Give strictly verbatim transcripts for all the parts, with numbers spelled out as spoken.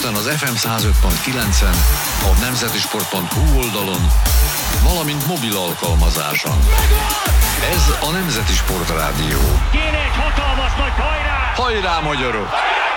Budapesten az ef em száz öt pont kilencen, a nemzetisport pont hu oldalon, valamint mobil alkalmazáson. Ez a Nemzeti Sport Rádió. Kéne egy hatalmas nagy hajrá! Hajrá, magyarok!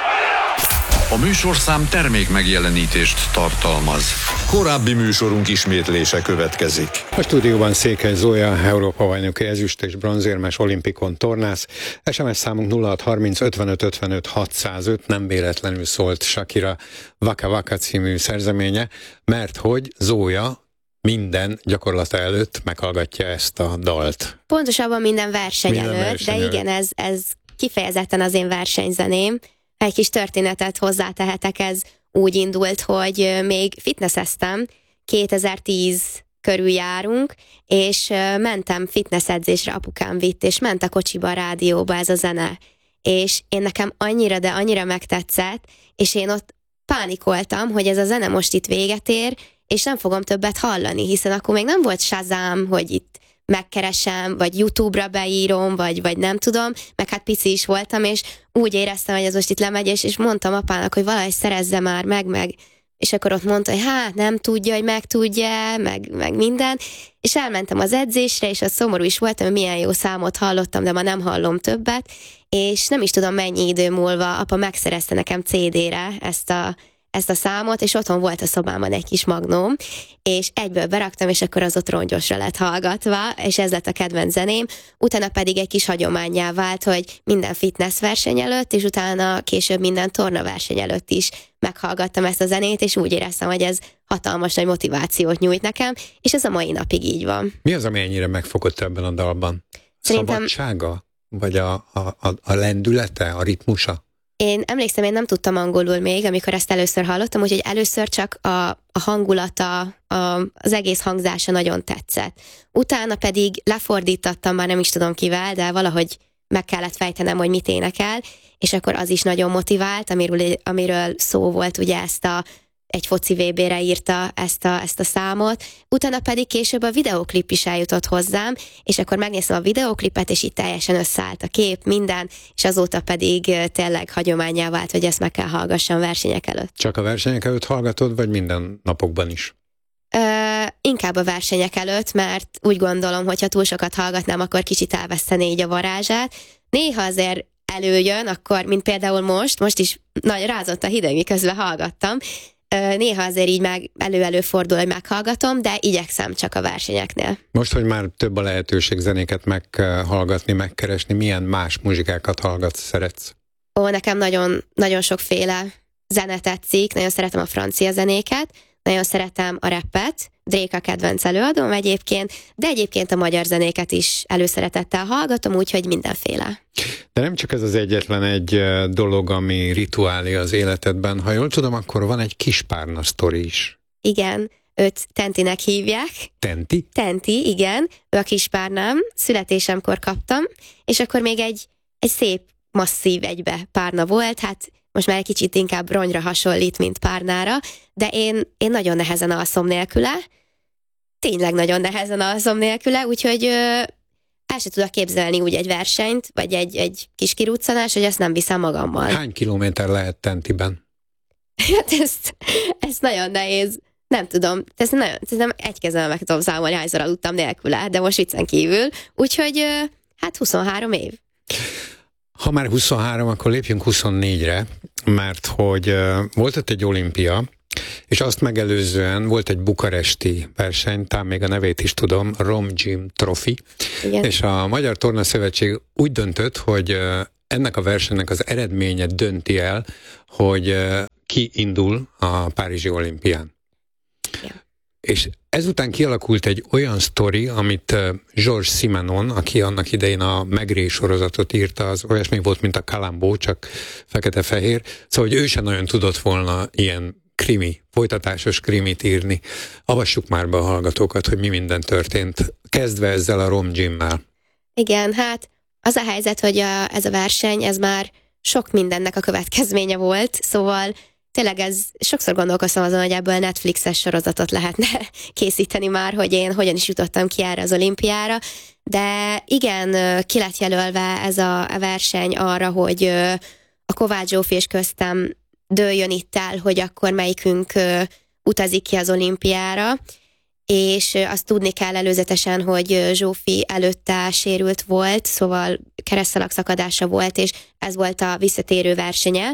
A műsorszám termék megjelenítést tartalmaz. Korábbi műsorunk ismétlése következik. A stúdióban Székely Zója, Európa-bajnoki ezüst és bronzérmes olimpikon tornász. es em es számunk nulla hat harminc ötvenöt ötvenöt hatszázöt, nem véletlenül szólt Shakira Waka Waka című szerzeménye, mert hogy Zója minden gyakorlata előtt meghallgatja ezt a dalt. Pontosabban minden verseny Minden előtt, verseny de előtt. igen, ez, ez kifejezetten az én versenyzeném. Egy kis történetet hozzátehetek, ez úgy indult, hogy még fitnesszeztem, kétezer-tíz körül járunk, és mentem fitnessedzésre, apukám vitt, és ment a kocsiba, a rádióba ez a zene. És én nekem annyira, de annyira megtetszett, és én ott pánikoltam, hogy ez a zene most itt véget ér, és nem fogom többet hallani, hiszen akkor még nem volt Shazam, hogy itt megkeresem, vagy YouTube-ra beírom, vagy, vagy nem tudom, meg hát pici is voltam, és úgy éreztem, hogy ez most itt lemegy, és, és mondtam apának, hogy valahogy szerezze már meg, meg, és akkor ott mondta, hogy hát nem tudja, hogy meg tudja, meg, meg minden, és elmentem az edzésre, és az szomorú is voltam, hogy milyen jó számot hallottam, de ma nem hallom többet, és nem is tudom mennyi idő múlva apa megszerezte nekem cé dére ezt a ezt a számot, és otthon volt a szobámban egy kis magnóm, és egyből beraktam, és akkor az ott rongyosra lett hallgatva, és ez lett a kedvenc zeném. Utána pedig egy kis hagyománnyá vált, hogy minden fitness verseny előtt, és utána később minden torna verseny előtt is meghallgattam ezt a zenét, és úgy éreztem, hogy ez hatalmas nagy motivációt nyújt nekem, és ez a mai napig így van. Mi az, ami ennyire megfogott ebben a dalban? Szerintem- Szabadsága? Vagy a, a, a, a lendülete, a ritmusa? Én emlékszem, én nem tudtam angolul még, amikor ezt először hallottam, úgyhogy először csak a, a hangulata, a, az egész hangzása nagyon tetszett. Utána pedig lefordítattam, már nem is tudom kivel, de valahogy meg kellett fejtenem, hogy mit énekel, és akkor az is nagyon motivált, amiről, amiről szó volt, ugye ezt a egy foci vé bére írta ezt a, ezt a számot, utána pedig később a videóklip is eljutott hozzám, és akkor megnéztem a videóklipet, és itt teljesen összeállt a kép, minden, és azóta pedig tényleg hagyománnyá vált, hogy ezt meg kell hallgassam versenyek előtt. Csak a versenyek előtt hallgatod, vagy minden napokban is? Ö, inkább a versenyek előtt, mert úgy gondolom, hogy ha túl sokat hallgatnám, akkor kicsit elvesztené így a varázsát. Néha azért előjön, akkor, mint például most, most is nagy rázott a hideg, miközben hallgattam. Néha azért így meg elő-elő fordul, hogy meghallgatom, de igyekszem csak a versenyeknél. Most, hogy már több a lehetőség zenéket meghallgatni, megkeresni, milyen más muzsikákat hallgatsz, szeretsz? Ó, nekem nagyon, nagyon sokféle zene tetszik, nagyon szeretem a francia zenéket, nagyon szeretem a rappet, Drake a kedvenc előadóm egyébként, de egyébként a magyar zenéket is előszeretettel hallgatom, úgyhogy mindenféle. De nem csak ez az egyetlen egy dolog, ami rituálé az életedben. Ha jól tudom, akkor van egy kispárna sztori is. Igen, őt Tentinek hívják. Tenti? Tenti, igen, ő a kispárnám, születésemkor kaptam, és akkor még egy, egy szép, masszív egybe párna volt, hát most már egy kicsit inkább ronyra hasonlít, mint párnára, de én, én nagyon nehezen alszom nélküle, tényleg nagyon nehezen alszom nélküle, úgyhogy ö, el sem tudok képzelni úgy egy versenyt, vagy egy, egy kis kiruccanás, hogy ezt nem viszem magammal. Hány kilométer lehet Tentiben? Hát ezt, ezt nagyon nehéz. Nem tudom, ez nagyon, ez nem egy kezemmel meg tudom számolni, hányszor aludtam nélküle, de most viccen kívül, úgyhogy ö, hát huszonhárom év. Ha már huszonhárom, akkor lépjünk huszonnégyre, mert hogy uh, volt ott egy olimpia, és azt megelőzően volt egy bukaresti verseny, talán még a nevét is tudom, Rom Gym Trophy, Igen. és a Magyar Torna Szövetség úgy döntött, hogy uh, ennek a versenynek az eredménye dönti el, hogy uh, ki indul a Párizsi olimpián. Igen. És ezután kialakult egy olyan sztori, amit uh, Georges Simenon, aki annak idején a Maigret sorozatot írta, az olyasmi volt, mint a Columbo, csak fekete-fehér, szóval, hogy ő sem nagyon tudott volna ilyen krimi, folytatásos krimit írni. Avassuk már be a hallgatókat, hogy mi minden történt, kezdve ezzel a Rom Gymmel. Igen, hát az a helyzet, hogy a, ez a verseny, ez már sok mindennek a következménye volt, szóval tényleg ez, sokszor gondolkoztam azon, hogy ebből Netflixes sorozatot lehetne készíteni már, hogy én hogyan is jutottam ki erre az olimpiára, de igen, ki lett jelölve ez a verseny arra, hogy a Kovács Zsófi és köztem dőljön itt el, hogy akkor melyikünk ö, utazik ki az olimpiára, és ö, azt tudni kell előzetesen, hogy ö, Zsófi előtte sérült volt, szóval keresztszalagszakadása volt, és ez volt a visszatérő versenye.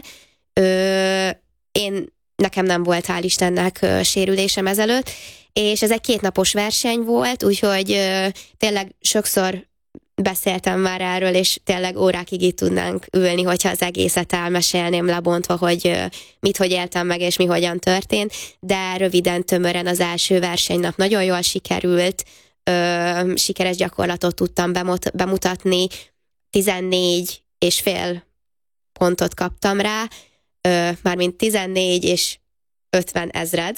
Ö, én nekem nem volt, hál' Istennek ö, sérülésem ezelőtt, és ez egy kétnapos verseny volt, úgyhogy ö, tényleg sokszor beszéltem már erről, és tényleg órákig itt tudnánk ülni, hogyha az egészet elmesélném lebontva, hogy ö, mit, hogy éltem meg, és mi hogyan történt, de röviden, tömören az első versenynap nagyon jól sikerült, ö, sikeres gyakorlatot tudtam bemut- bemutatni, tizennégy és fél pontot kaptam rá, ö, mármint tizennégy és ötven ezred,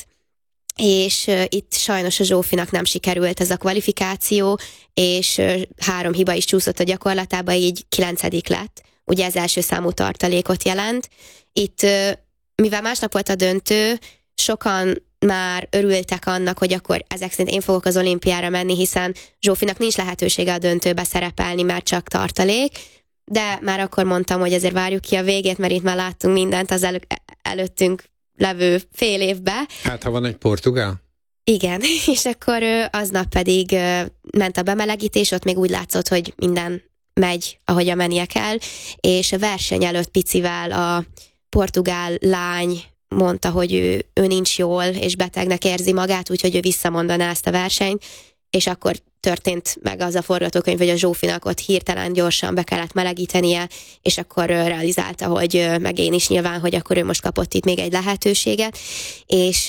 és uh, itt sajnos a Zsófinak nem sikerült ez a kvalifikáció, és uh, három hiba is csúszott a gyakorlatába, így kilencedik lett. Ugye ez első számú tartalékot jelent. Itt, uh, mivel másnap volt a döntő, sokan már örültek annak, hogy akkor ezek szerint én fogok az olimpiára menni, hiszen Zsófinak nincs lehetősége a döntőbe szerepelni, mert csak tartalék, de már akkor mondtam, hogy azért várjuk ki a végét, mert itt már láttunk mindent az elő, előttünk levő fél évbe. Hát, ha van egy portugál? Igen, és akkor aznap pedig ment a bemelegítés, ott még úgy látszott, hogy minden megy, ahogy a mennie kell, és a verseny előtt picivel a portugál lány mondta, hogy ő, ő nincs jól, és betegnek érzi magát, úgyhogy ő visszamondaná ezt a versenyt, és akkor történt meg az a forgatókönyv, hogy a Zsófinak ott hirtelen gyorsan be kellett melegítenie, és akkor realizálta, hogy meg én is nyilván, hogy akkor ő most kapott itt még egy lehetőséget, és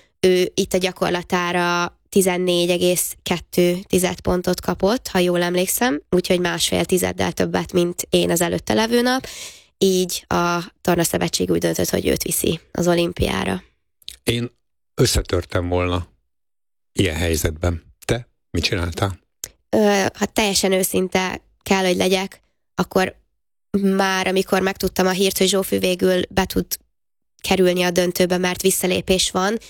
ő itt a gyakorlatára tizennégy egész kettő pontot kapott, ha jól emlékszem, úgyhogy másfél tizeddel többet, mint én az előtte levő nap, így a tornaszövetség úgy döntött, hogy őt viszi az olimpiára. Én összetörtem volna ilyen helyzetben. Te mit csináltál? Ö, ha teljesen őszinte kell, hogy legyek, akkor már amikor megtudtam a hírt, hogy Zsófi végül be tud kerülni a döntőbe, mert visszalépés van,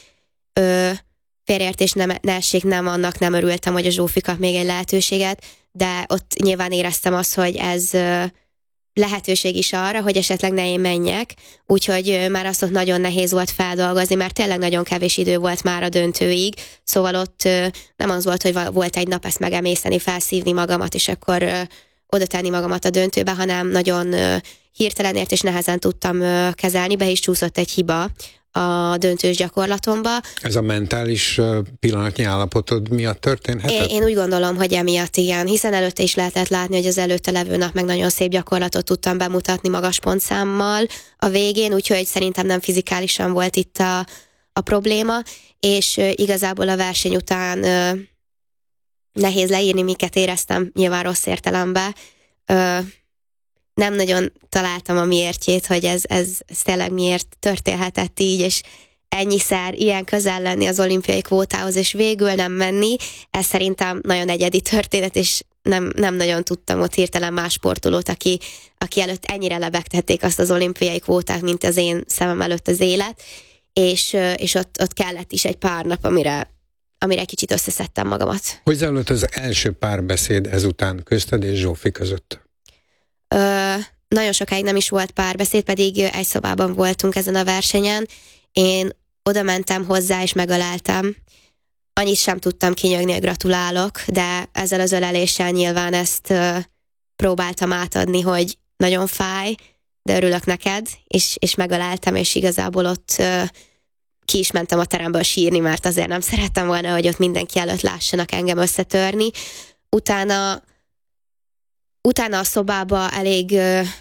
ö, félreértés nem, ne essék, nem annak nem örültem, hogy a Zsófi kap még egy lehetőséget, de ott nyilván éreztem azt, hogy ez ö, lehetőség is arra, hogy esetleg ne én menjek, úgyhogy már azt ott nagyon nehéz volt feldolgozni, mert tényleg nagyon kevés idő volt már a döntőig, szóval ott nem az volt, hogy volt egy nap ezt megemészteni, felszívni magamat, és akkor oda tenni magamat a döntőbe, hanem nagyon hirtelenért és nehezen tudtam kezelni, be is csúszott egy hiba a döntős gyakorlatomba. Ez a mentális pillanatnyi állapotod miatt történhetett? Én, én úgy gondolom, hogy emiatt igen, hiszen előtte is lehetett látni, hogy az előtte levő nap meg nagyon szép gyakorlatot tudtam bemutatni magas pontszámmal a végén, úgyhogy szerintem nem fizikálisan volt itt a, a probléma, és uh, igazából a verseny után uh, nehéz leírni, miket éreztem, nyilván rossz értelemben. Uh, nem nagyon találtam a miértjét, hogy ez, ez, ez tényleg miért történhetett így, és ennyiszer ilyen közel lenni az olimpiai kvótához, és végül nem menni, ez szerintem nagyon egyedi történet, és nem, nem nagyon tudtam ott hirtelen más sportolót, aki, aki előtt ennyire lebegtették azt az olimpiai kvótát, mint az én szemem előtt az élet, és, és ott, ott kellett is egy pár nap, amire, amire egy kicsit összeszedtem magamat. Hogy zajlott az első párbeszéd ezután közted és Zsófi között? Ö, nagyon sokáig nem is volt párbeszéd, pedig egy szobában voltunk ezen a versenyen. Én oda mentem hozzá, és megöleltem. Annyit sem tudtam kinyögni, hogy gratulálok, de ezzel az öleléssel nyilván ezt ö, próbáltam átadni, hogy nagyon fáj, de örülök neked, és, és megöleltem, és igazából ott ö, ki is mentem a teremből sírni, mert azért nem szerettem volna, hogy ott mindenki előtt lássanak engem összetörni. Utána Utána a szobába elég,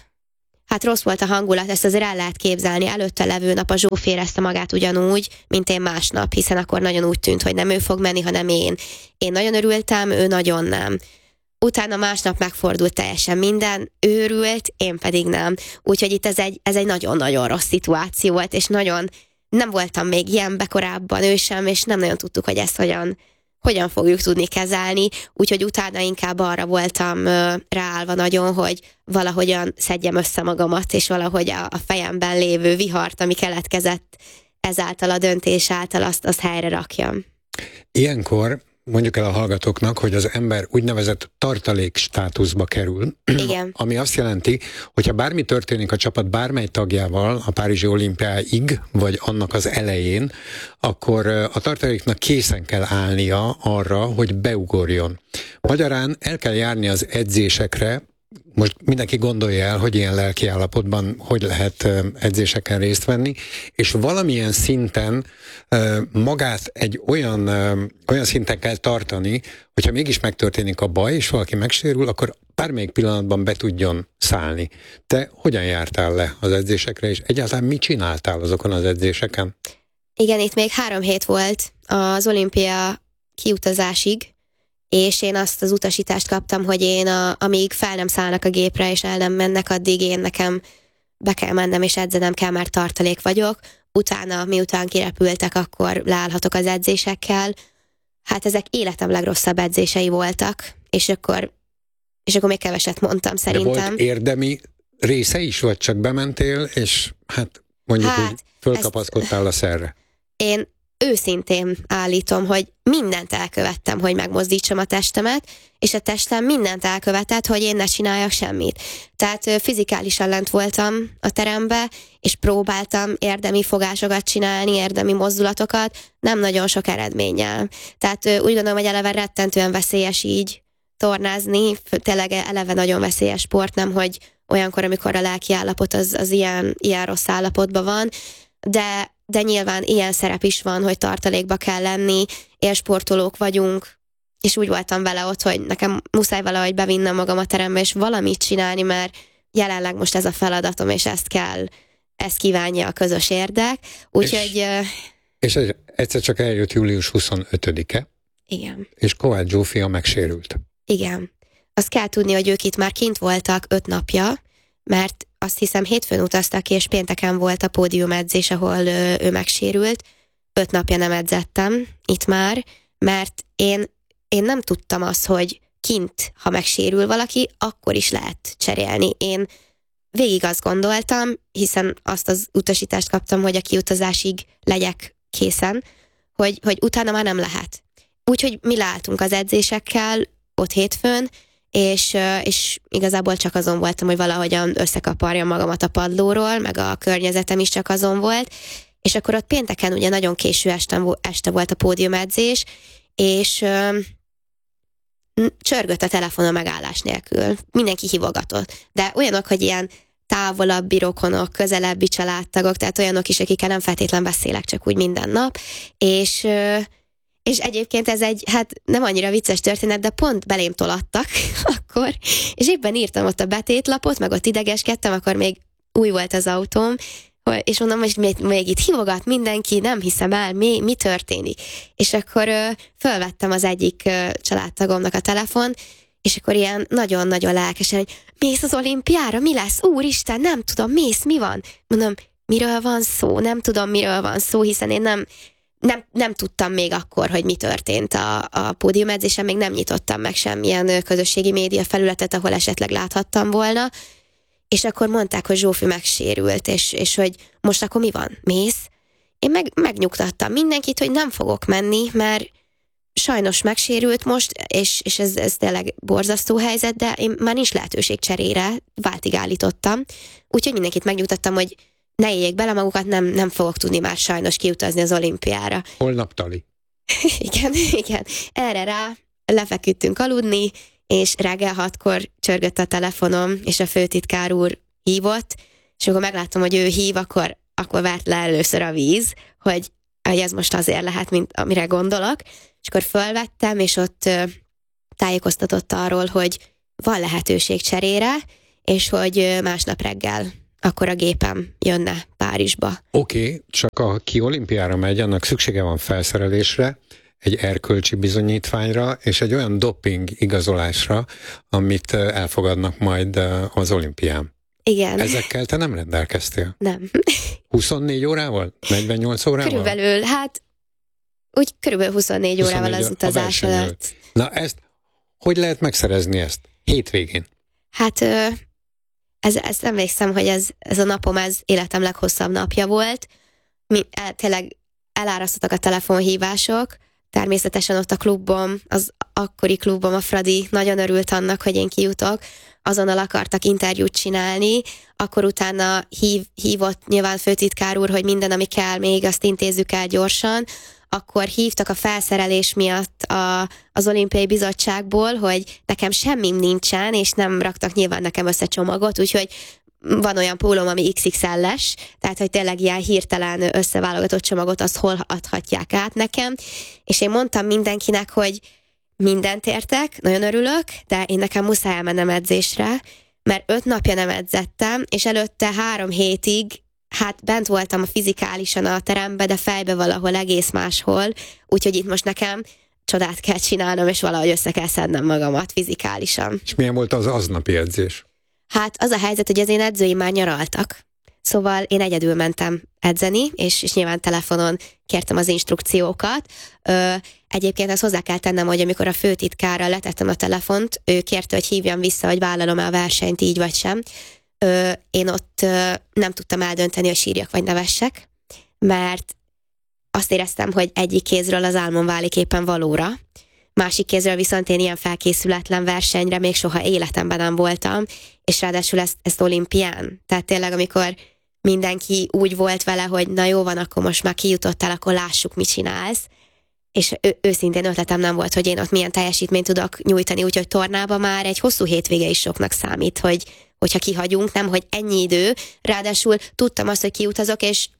hát rossz volt a hangulat, ezt azért el lehet képzelni. Előtte levő nap a Zsófi érezte magát ugyanúgy, mint én másnap, hiszen akkor nagyon úgy tűnt, hogy nem ő fog menni, hanem én. Én nagyon örültem, ő nagyon nem. Utána másnap megfordult teljesen minden, ő örült, én pedig nem. Úgyhogy itt ez egy, ez egy nagyon-nagyon rossz szituáció volt, és nagyon nem voltam még ilyenbe korábban, ő sem, és nem nagyon tudtuk, hogy ezt hogyan hogyan fogjuk tudni kezelni, úgyhogy utána inkább arra voltam ö, ráállva nagyon, hogy valahogyan szedjem össze magamat, és valahogy a, a fejemben lévő vihart, ami keletkezett ezáltal a döntés által, azt, azt helyre rakjam. Ilyenkor mondjuk el a hallgatóknak, hogy az ember úgynevezett tartalék státuszba kerül, Igen. ami azt jelenti, hogyha bármi történik a csapat bármely tagjával a Párizsi olimpiáig, vagy annak az elején, akkor a tartaléknak készen kell állnia arra, hogy beugorjon. Magyarán el kell járni az edzésekre. Most mindenki gondolja el, hogy ilyen lelkiállapotban hogy lehet edzéseken részt venni, és valamilyen szinten magát egy olyan, olyan szinten kell tartani, hogyha mégis megtörténik a baj, és valaki megsérül, akkor bármelyik pillanatban be tudjon szállni. Te hogyan jártál le az edzésekre, és egyáltalán mit csináltál azokon az edzéseken? Igen, itt még három hét volt az olimpia kiutazásig, és én azt az utasítást kaptam, hogy én a, amíg fel nem szállnak a gépre, és el nem mennek, addig én nekem be kell mennem, és edzenem kell, mert tartalék vagyok. Utána, miután kirepültek, akkor leállhatok az edzésekkel. Hát ezek életem legrosszabb edzései voltak, és akkor, és akkor még keveset mondtam szerintem. De volt érdemi része is, vagy csak bementél, és hát mondjuk hát, úgy fölkapaszkodtál ezt... a szerre? Én őszintén állítom, hogy mindent elkövettem, hogy megmozdítsam a testemet, és a testem mindent elkövetett, hogy én ne csináljak semmit. Tehát fizikálisan lent voltam a terembe, és próbáltam érdemi fogásokat csinálni, érdemi mozdulatokat, nem nagyon sok eredménnyel. Tehát úgy gondolom, hogy eleve rettentően veszélyes így tornázni, tényleg eleve nagyon veszélyes sport, nem, hogy olyankor, amikor a lelki állapot az, az ilyen, ilyen rossz állapotban van, de de nyilván ilyen szerep is van, hogy tartalékba kell lenni, élsportolók vagyunk, és úgy voltam vele ott, hogy nekem muszáj valahogy bevinnem magam a terembe, és valamit csinálni, mert jelenleg most ez a feladatom, és ezt kell, ezt kívánja a közös érdek. Úgyhogy... És, és egyszer csak eljött július huszonötödike. Igen. És Kovács Zsófia megsérült. Igen. Azt kell tudni, hogy ők itt már kint voltak öt napja, mert azt hiszem hétfőn utaztak ki, és pénteken volt a pódiumedzés, ahol ő, ő megsérült. Öt napja nem edzettem itt már, mert én, én nem tudtam azt, hogy kint, ha megsérül valaki, akkor is lehet cserélni. Én végig azt gondoltam, hiszen azt az utasítást kaptam, hogy a kiutazásig legyek készen, hogy, hogy utána már nem lehet. Úgyhogy mi leálltunk az edzésekkel ott hétfőn, És, és igazából csak azon voltam, hogy valahogyan összekaparjam magamat a padlóról, meg a környezetem is csak azon volt, és akkor ott pénteken ugye nagyon késő este, este volt a pódiumedzés, és ö, csörgött a telefon a megállás nélkül. Mindenki hívogatott. De olyanok, hogy ilyen távolabbi rokonok, közelebbi családtagok, tehát olyanok is, akikkel nem feltétlen beszélek, csak úgy minden nap, és... Ö, És egyébként ez egy, hát nem annyira vicces történet, de pont belém tolattak akkor, és éppen írtam ott a betétlapot, meg ott idegeskedtem, akkor még új volt az autóm, és mondom, hogy még, még itt hívogat mindenki, nem hiszem el, mi, mi történik. És akkor ö, fölvettem az egyik ö, családtagomnak a telefon, és akkor ilyen nagyon-nagyon lelkesen, hogy mész az olimpiára, mi lesz? Úristen, nem tudom, mész, mi van? Mondom, miről van szó? Nem tudom, miről van szó, hiszen én nem... Nem, nem tudtam még akkor, hogy mi történt a, a pódiumedzésen, még nem nyitottam meg semmilyen közösségi média felületet, ahol esetleg láthattam volna, és akkor mondták, hogy Zsófi megsérült, és, és hogy most akkor mi van? Mész? Én meg, megnyugtattam mindenkit, hogy nem fogok menni, mert sajnos megsérült most, és, és ez, ez tényleg borzasztó helyzet, de én már nincs lehetőség cserére, váltig állítottam, úgyhogy mindenkit megnyugtattam, hogy ne éljék bele magukat, nem, nem fogok tudni már sajnos kiutazni az olimpiára. Holnap tali. igen, igen. Erre rá lefeküdtünk aludni, és reggel hatkor csörgött a telefonom, és a főtitkár úr hívott, és amikor megláttam, hogy ő hív, akkor, akkor várt le először a víz, hogy, hogy ez most azért lehet, mint amire gondolok, és akkor fölvettem, és ott ö, tájékoztatott arról, hogy van lehetőség cserére, és hogy ö, másnap reggel akkor a gépem jönne Párizsba. Oké, okay, csak aki olimpiára megy, annak szüksége van felszerelésre, egy erkölcsi bizonyítványra, és egy olyan doping igazolásra, amit elfogadnak majd az olimpián. Igen. Ezekkel te nem rendelkeztél? Nem. huszonnégy órával? negyvennyolc órával? Körülbelül, hát úgy körülbelül huszonnégy órával az utazás alatt. Na ezt, hogy lehet megszerezni ezt? Hétvégén? Hát... Ö, Ez, ezt emlékszem, hogy ez, ez a napom, ez életem leghosszabb napja volt. Mi, el, tényleg elárasztottak a telefonhívások, természetesen ott a klubom, az akkori klubom, a Fradi nagyon örült annak, hogy én kijutok, azonnal akartak interjút csinálni, akkor utána hív, hívott nyilván főtitkár úr, hogy minden, ami kell még, azt intézzük el gyorsan, akkor hívtak a felszerelés miatt a, az olimpiai bizottságból, hogy nekem semmim nincsen, és nem raktak nyilván nekem össze csomagot, úgyhogy van olyan pólóm, ami iksz iksz el-es, tehát hogy tényleg ilyen hirtelen összeválogatott csomagot azt hol adhatják át nekem, és én mondtam mindenkinek, hogy mindent értek, nagyon örülök, de én nekem muszáj elmennem edzésre, mert öt napja nem edzettem, és előtte három hétig hát bent voltam a fizikálisan a terembe, de fejbe valahol egész máshol, úgyhogy itt most nekem csodát kell csinálnom, és valahogy össze kell szednem magamat fizikálisan. És milyen volt az aznapi edzés? Hát az a helyzet, hogy az én edzőim már nyaraltak, szóval én egyedül mentem edzeni, és, és nyilván telefonon kértem az instrukciókat. Ö, egyébként ezt hozzá kell tennem, hogy amikor a főtitkárral letettem a telefont, ő kérte, hogy hívjam vissza, hogy vállalom-e a versenyt így vagy sem. Ö, én ott ö, nem tudtam eldönteni, hogy sírjak vagy nevessek, mert azt éreztem, hogy egyik kézről az álmom válik éppen valóra, másik kézről viszont én ilyen felkészületlen versenyre még soha életemben nem voltam, és ráadásul ezt, ezt olimpián. Tehát tényleg, amikor mindenki úgy volt vele, hogy na jó van, akkor most már kijutottál, akkor lássuk, mit csinálsz. És ő, őszintén ötletem nem volt, hogy én ott milyen teljesítményt tudok nyújtani, úgyhogy tornában már egy hosszú hétvége is soknak számít, hogy, hogyha kihagyunk, nem, hogy ennyi idő, ráadásul tudtam azt, hogy kiutazok, és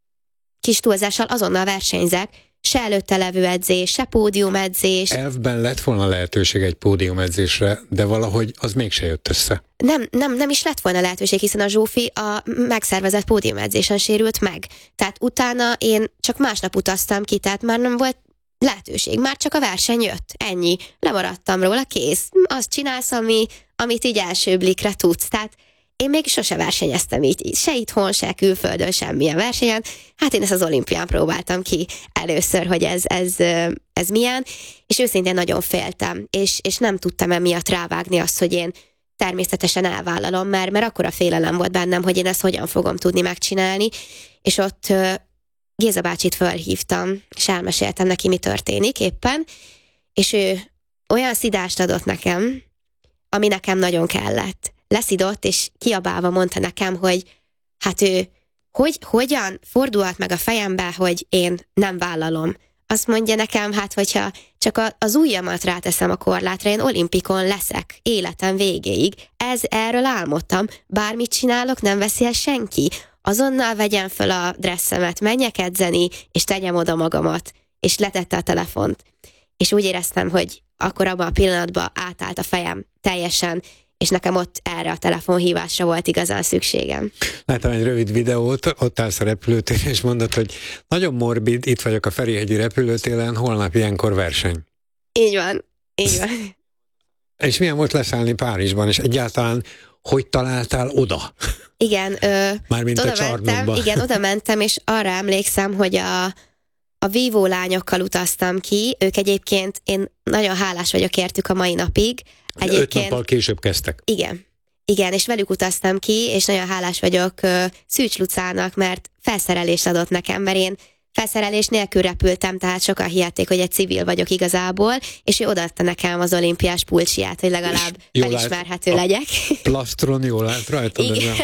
kis túlzással azonnal versenyzek, se előtte levő edzés, se pódiumedzés. Elvben lett volna lehetőség egy pódiumedzésre, de valahogy az mégse jött össze. Nem, nem, nem is lett volna lehetőség, hiszen a Zsófi a megszervezett pódiumedzésen sérült meg. Tehát utána én csak másnap utaztam ki, tehát már nem volt lehetőség, már csak a verseny jött. Ennyi. Lemaradtam róla, kész. Azt csinálsz, ami, amit így első blikre tudsz. Tehát én még sose versenyeztem így, se itthon, se külföldön, semmilyen versenyen. Hát én ezt az olimpián próbáltam ki először, hogy ez, ez, ez milyen, és őszintén nagyon féltem, és, és nem tudtam emiatt rávágni azt, hogy én természetesen elvállalom, mert, mert akkora félelem volt bennem, hogy én ezt hogyan fogom tudni megcsinálni, és ott Géza bácsit fölhívtam, és elmeséltem neki, mi történik éppen, és ő olyan szidást adott nekem, ami nekem nagyon kellett. Leszidott, és kiabálva mondta nekem, hogy hát ő hogy, hogyan fordulhat meg a fejembe, hogy én nem vállalom. Azt mondja nekem, hát hogyha csak a, az ujjamat ráteszem a korlátra, én olimpikon leszek életem végéig. Ez, erről álmodtam. Bármit csinálok, nem veszi el senki. Azonnal vegyem föl a dresszemet, menjek edzeni, és tegyem oda magamat. És letette a telefont. És úgy éreztem, hogy akkor abban a pillanatban átállt a fejem teljesen, és nekem ott erre a telefonhívásra volt igazán szükségem. Láttam egy rövid videót, ott állsz a repülőtéren, és mondod, hogy nagyon morbid, itt vagyok a Ferihegyi repülőtéren, holnap ilyenkor verseny. Így van, így van. És milyen volt leszállni Párizsban, és egyáltalán hogy találtál oda? Igen, ö, Mármint oda a csarnokba. mentem, igen, oda mentem, és arra emlékszem, hogy a A vívó lányokkal utaztam ki, ők egyébként, én nagyon hálás vagyok értük a mai napig. Egyébként, Öt nappal később kezdtek. Igen, igen, és velük utaztam ki, és nagyon hálás vagyok uh, Szűcs Lucának, mert felszerelést adott nekem, mert én felszerelés nélkül repültem, tehát sokan hihették, hogy egy civil vagyok igazából, és ő odaadta nekem az olimpiás pulcsiát, hogy legalább felismerhető lát, legyek. Plastron jól állt rajtad? Igen.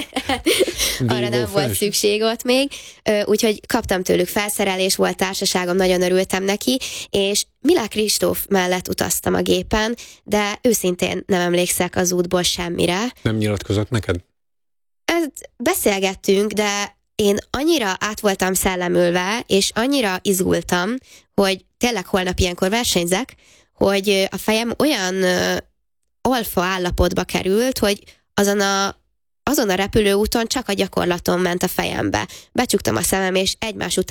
Arra nem fels. Volt szükség ott még, úgyhogy kaptam tőlük felszerelés, volt társaságom, nagyon örültem neki, és Milák Kristóf mellett utaztam a gépen, de őszintén nem emlékszek az útból semmire. Nem nyilatkozott neked? Ezt beszélgettünk, de én annyira át voltam szellemülve, és annyira izgultam, hogy tényleg holnap ilyenkor versenyzek, hogy a fejem olyan uh, alfa állapotba került, hogy azon a, azon a repülőúton csak a gyakorlaton ment a fejembe. Becsuktam a szemem, és egymás után